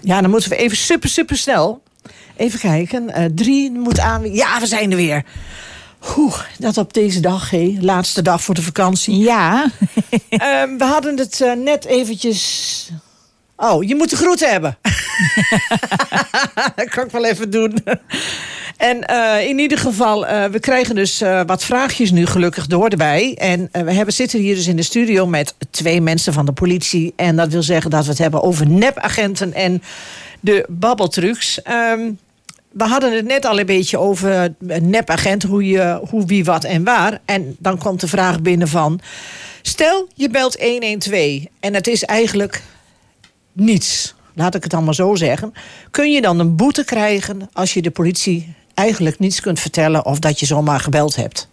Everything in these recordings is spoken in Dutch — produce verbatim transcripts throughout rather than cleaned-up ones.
Ja, dan moeten we even super, super snel. Even kijken. Uh, drie moet aan. Ja, we zijn er weer. Oeh, dat op deze dag, hé. Laatste dag voor de vakantie. Ja. uh, we hadden het uh, net eventjes... Oh, je moet de groeten hebben. Dat kan ik wel even doen. En uh, in ieder geval, uh, we krijgen dus uh, wat vraagjes nu gelukkig door erbij. En uh, we hebben, zitten hier dus in de studio met twee mensen van de politie. En dat wil zeggen dat we het hebben over nepagenten en de babbeltrucs. Um, we hadden het net al een beetje over nepagent, hoe je, hoe, wie, wat en waar. En dan komt de vraag binnen van... Stel, je belt honderdtwaalf en het is eigenlijk niets. Laat ik het allemaal zo zeggen. Kun je dan een boete krijgen als je de politie eigenlijk niets kunt vertellen of dat je zomaar gebeld hebt?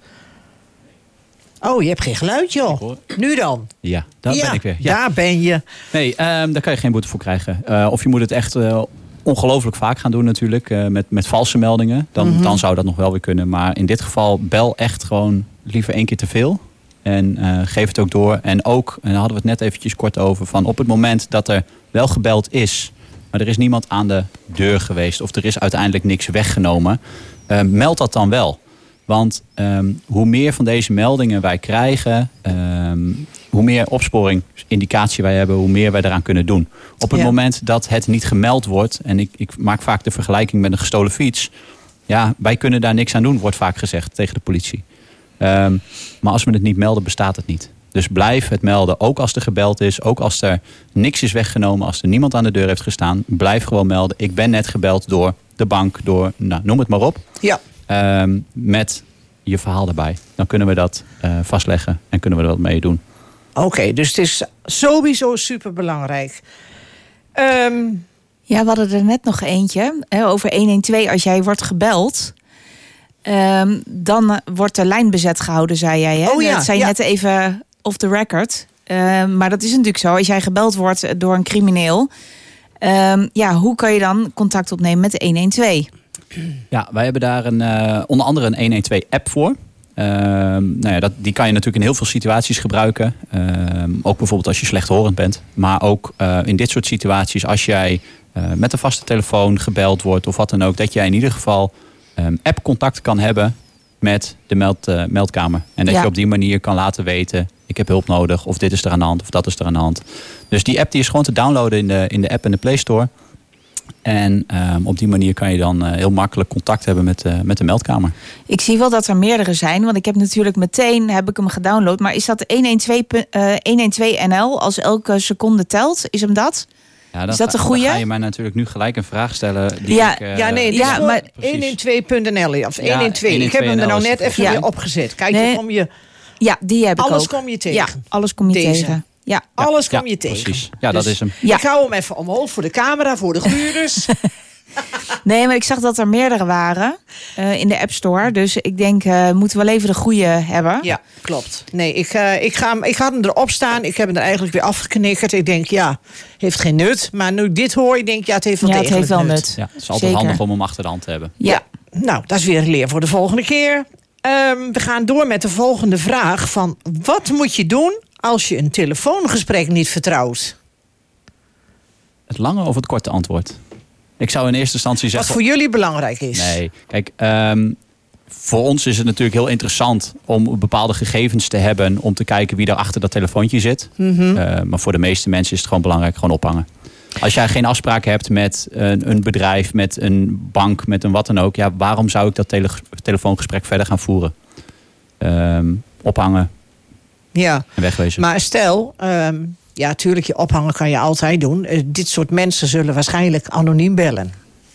Oh, je hebt geen geluid, joh. Nu dan? Ja, daar ja, ben ik weer. Ja. Daar ben je. Nee, um, daar kan je geen boete voor krijgen. Uh, of je moet het echt uh, ongelooflijk vaak gaan doen natuurlijk. Uh, met, met valse meldingen. Dan, mm-hmm. dan zou dat nog wel weer kunnen. Maar in dit geval bel echt gewoon liever één keer te veel. En uh, geef het ook door. En ook, en daar hadden we het net eventjes kort over... van op het moment dat er wel gebeld is... maar er is niemand aan de deur geweest... of er is uiteindelijk niks weggenomen... Uh, meld dat dan wel. Want um, hoe meer van deze meldingen wij krijgen... Um, hoe meer opsporingsindicatie wij hebben... hoe meer wij eraan kunnen doen. Op het ja. moment dat het niet gemeld wordt... en ik, ik maak vaak de vergelijking met een gestolen fiets... ja, wij kunnen daar niks aan doen... wordt vaak gezegd tegen de politie. Um, maar als we het niet melden, bestaat het niet. Dus blijf het melden, ook als er gebeld is... ook als er niks is weggenomen... als er niemand aan de deur heeft gestaan... blijf gewoon melden. Ik ben net gebeld door de bank, door, nou, noem het maar op... Ja. Um, met je verhaal erbij. Dan kunnen we dat uh, vastleggen en kunnen we er wat mee doen. Oké, okay, dus het is sowieso superbelangrijk. Um... Ja, we hadden er net nog eentje hè, over honderdtwaalf. Als jij wordt gebeld... Um, dan wordt de lijn bezet gehouden, zei jij. Hè? Oh ja, dat zei je ja. net even off the record. Um, maar dat is natuurlijk zo. Als jij gebeld wordt door een crimineel... Um, ja, hoe kan je dan contact opnemen met de honderdtwaalf? Ja, wij hebben daar een, uh, onder andere een honderdtwaalf-app voor. Uh, nou ja, dat, die kan je natuurlijk in heel veel situaties gebruiken. Uh, ook bijvoorbeeld als je slechthorend bent. Maar ook uh, in dit soort situaties als jij uh, met een vaste telefoon gebeld wordt... of wat dan ook, dat jij in ieder geval um, app-contact kan hebben met de meld, uh, meldkamer. En dat ja. je op die manier kan laten weten... ik heb hulp nodig, of dit is er aan de hand, of dat is er aan de hand. Dus die app die is gewoon te downloaden in de, in de app en de Play Store... En um, op die manier kan je dan uh, heel makkelijk contact hebben met, uh, met de meldkamer. Ik zie wel dat er meerdere zijn. Want ik heb natuurlijk meteen heb ik hem gedownload. Maar is dat honderdtwaalf N L als elke seconde telt? Is hem dat? Ja, dan is dat ga, een goeie? Dan ga je mij natuurlijk nu gelijk een vraag stellen. Die ja, ik, uh, ja, nee, het ja, is maar honderdtwaalf punt N L of ja, honderdtwaalf. Ik heb hem er nou net even ja. weer opgezet. Kijk, nee. dan kom je... Ja, die heb ik alles ook. kom je tegen. Ja, alles kom je Deze. tegen. Ja. Alles kom ja, je tegen. Precies. Ja, dus dat is hem. Ja. Ik hou hem even omhoog voor de camera, voor de gluurders. Nee, maar ik zag dat er meerdere waren uh, in de App Store. Dus ik denk, uh, moeten we wel even de goede hebben. Ja, klopt. Nee, ik, uh, ik, ga, ik ga hem erop staan. Ik heb hem er eigenlijk weer afgeknikkerd. Ik denk, ja, heeft geen nut. Maar nu ik dit hoor, ik denk, ja, het heeft wel ja, het degelijk heeft wel nut. nut. Ja, het is altijd Zeker. handig om hem achter de hand te hebben. Ja. ja. Nou, dat is weer een leer voor de volgende keer. Um, we gaan door met de volgende vraag van... wat moet je doen als je een telefoongesprek niet vertrouwt? Het lange of het korte antwoord? Ik zou in eerste instantie zeggen... Wat voor jullie belangrijk is. Nee, kijk, um, voor ons is het natuurlijk heel interessant om bepaalde gegevens te hebben... om te kijken wie daar achter dat telefoontje zit. Mm-hmm. Uh, maar voor de meeste mensen is het gewoon belangrijk, gewoon ophangen. Als jij geen afspraak hebt met een, een bedrijf, met een bank, met een wat dan ook... ja, waarom zou ik dat tele- telefoongesprek verder gaan voeren? Um, ophangen Ja. en wegwezen. Maar stel... Um, ja, natuurlijk, je ophangen kan je altijd doen. Uh, dit soort mensen zullen waarschijnlijk anoniem bellen.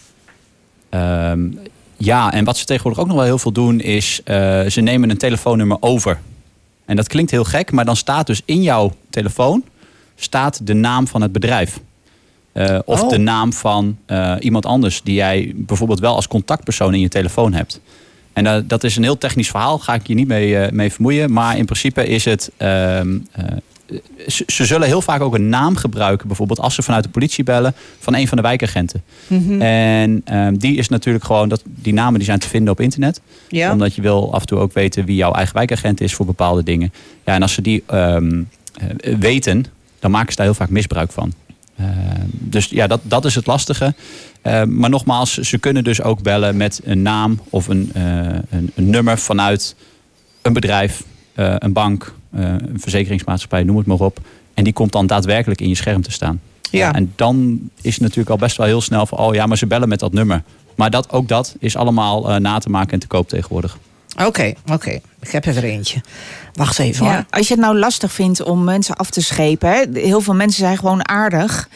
Um, ja, en wat ze tegenwoordig ook nog wel heel veel doen... is uh, ze nemen een telefoonnummer over. En dat klinkt heel gek, maar dan staat dus in jouw telefoon... staat de naam van het bedrijf. Uh, of oh. de naam van uh, iemand anders... die jij bijvoorbeeld wel als contactpersoon in je telefoon hebt. En uh, dat is een heel technisch verhaal, ga ik je niet mee, uh, mee vermoeien. Maar in principe is het... Uh, uh, Ze, ze zullen heel vaak ook een naam gebruiken, bijvoorbeeld als ze vanuit de politie bellen, van een van de wijkagenten. Mm-hmm. En um, die is natuurlijk gewoon, dat, die namen die zijn te vinden op internet. Ja. Omdat je wil af en toe ook weten wie jouw eigen wijkagent is voor bepaalde dingen. Ja, en als ze die um, uh, weten, dan maken ze daar heel vaak misbruik van. Uh, dus ja, dat, dat is het lastige. Uh, maar nogmaals, ze kunnen dus ook bellen met een naam of een, uh, een, een nummer vanuit een bedrijf, uh, een bank, uh, een verzekeringsmaatschappij, noem het maar op. En die komt dan daadwerkelijk in je scherm te staan. Ja. Uh, en dan is het natuurlijk al best wel heel snel van, oh ja, maar ze bellen met dat nummer. Maar dat, ook dat is allemaal uh, na te maken en te koop tegenwoordig. Oké, okay, oké. Okay. Ik heb er eentje. Wacht even hoor. Ja, als je het nou lastig vindt om mensen af te schepen. Hè? Heel veel mensen zijn gewoon aardig.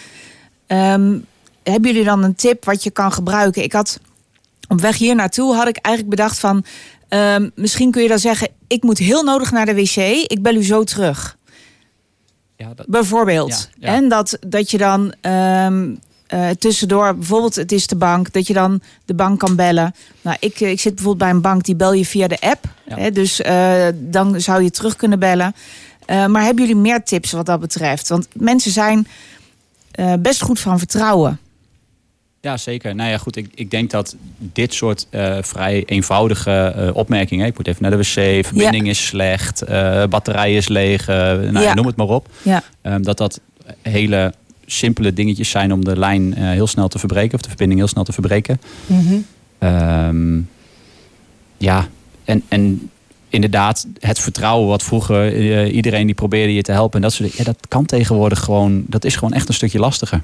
Um, hebben jullie dan een tip wat je kan gebruiken? Ik had op weg hier naartoe had ik eigenlijk bedacht van... Um, misschien kun je dan zeggen, ik moet heel nodig naar de wc. Ik bel u zo terug. Ja, dat... Bijvoorbeeld. Ja, ja. En dat, dat je dan... Um, Uh, tussendoor, bijvoorbeeld het is de bank, dat je dan de bank kan bellen. Nou, ik, ik zit bijvoorbeeld bij een bank, die bel je via de app. Ja. Hè, dus uh, dan zou je terug kunnen bellen. Uh, maar hebben jullie meer tips wat dat betreft? Want mensen zijn uh, best goed van vertrouwen. Ja, zeker. Nou ja, goed, ik, ik denk dat dit soort uh, vrij eenvoudige uh, opmerkingen... ik moet even naar de wc, verbinding ja. is slecht, uh, batterij is leeg, uh, nou, ja. noem het maar op. Ja. Um, dat dat hele... simpele dingetjes zijn om de lijn uh, heel snel te verbreken. Of de verbinding heel snel te verbreken. Mm-hmm. Um, ja, en, en inderdaad het vertrouwen wat vroeger... Uh, iedereen die probeerde je te helpen. En dat soort dingen. Ja, dat kan tegenwoordig gewoon... Dat is gewoon echt een stukje lastiger.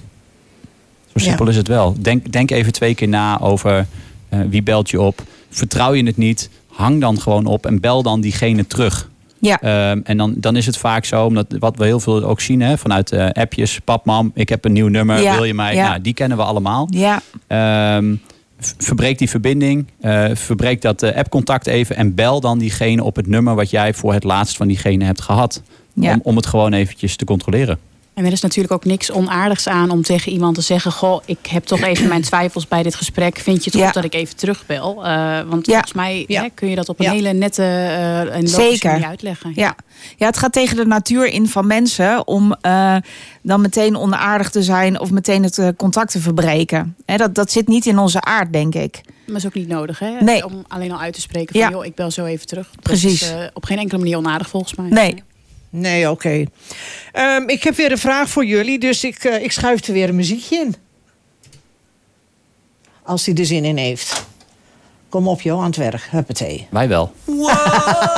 Zo simpel ja. is het wel. Denk, denk even twee keer na over uh, wie belt je op. Vertrouw je het niet, hang dan gewoon op en bel dan diegene terug. Ja. Um, en dan, dan is het vaak zo, omdat wat we heel veel ook zien hè, vanuit uh, appjes. Pap, mam, ik heb een nieuw nummer, ja. wil je mij? Ja. Nou, die kennen we allemaal. Ja. Um, verbreek die verbinding, uh, verbreek dat uh, appcontact even en bel dan diegene op het nummer wat jij voor het laatst van diegene hebt gehad. Ja. Om, om het gewoon eventjes te controleren. En er is natuurlijk ook niks onaardigs aan om tegen iemand te zeggen... goh, ik heb toch even mijn twijfels bij dit gesprek. Vind je het ja. goed dat ik even terugbel? Uh, want ja. volgens mij ja. hè, kun je dat op een ja. hele nette uh, en logische manier uitleggen. Ja. ja, het gaat tegen de natuur in van mensen... om uh, dan meteen onaardig te zijn of meteen het uh, contact te verbreken. Hè, dat, dat zit niet in onze aard, denk ik. Maar is ook niet nodig, hè? Nee. Om alleen al uit te spreken van... Ja. joh, ik bel zo even terug. Dat Precies. is uh, op geen enkele manier onaardig, volgens mij. Nee. Nee, oké. Okay. Um, ik heb weer een vraag voor jullie, dus ik, uh, ik schuif er weer een muziekje in. Als hij er zin in heeft. Kom op, joh, aan het werk. Huppatee. Wij wel. Wow.